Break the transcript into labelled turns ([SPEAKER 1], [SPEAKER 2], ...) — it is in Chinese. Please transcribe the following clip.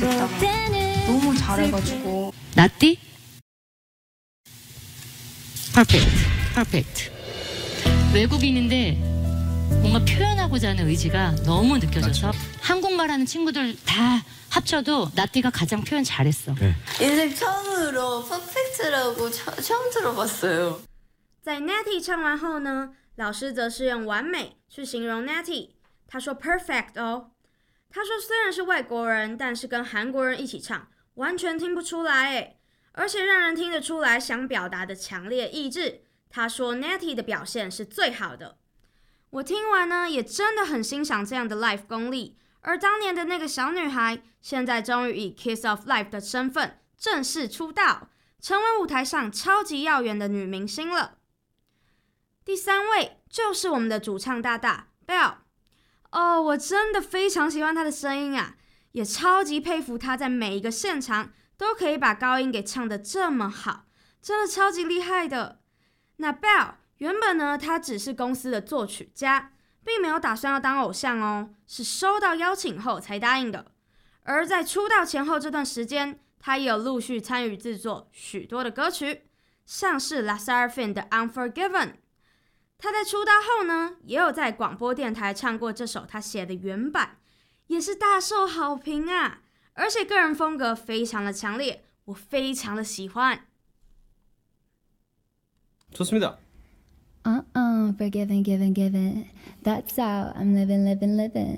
[SPEAKER 1] 있다가 너무 잘해가지고.
[SPEAKER 2] 나띠? 퍼펙트. 외국인인데 뭔가 표현하고자 하는 의지가 너무 느껴져서
[SPEAKER 3] 맞죠.
[SPEAKER 2] 한국말하는 친구들 다 합쳐도 나띠가 가장 표현 잘했어.
[SPEAKER 3] 네.
[SPEAKER 4] 인생 처음으로 퍼펙트라고 처음 들어봤어요.
[SPEAKER 5] 在 Natty 唱完后呢，老师则是用完美去形容 Natty。他说 perfect 哦。他说虽然是外国人，但是跟韩国人一起唱，完全听不出来诶，而且让人听得出来想表达的强烈意志。他说 Natty 的表现是最好的。我听完呢，也真的很欣赏这样的 live 功力。而当年的那个小女孩，现在终于以 Kiss of Life 的身份正式出道，成为舞台上超级耀眼的女明星了。第3位就是我们的主唱大大 Bell。哦，我真的非常喜欢她的声音啊，也超级佩服她在每一个现场都可以把高音给唱得这么好，真的超级厉害的。那 Bell 原本呢，她只是公司的作曲家，并没有打算要当偶像哦，是收到邀请后才答应的。而在出道前后这段时间，她也有陆续参与制作许多的歌曲，像是 LE SSERAFIM 的 Unforgiven。他在出道后呢，也有在广播电台唱过这首他写的原版，也是大受好评啊！而且个人风格非常的强烈，我非常的喜欢。
[SPEAKER 3] 좋습니다.
[SPEAKER 6] Forgiven, given. That's how I'm living.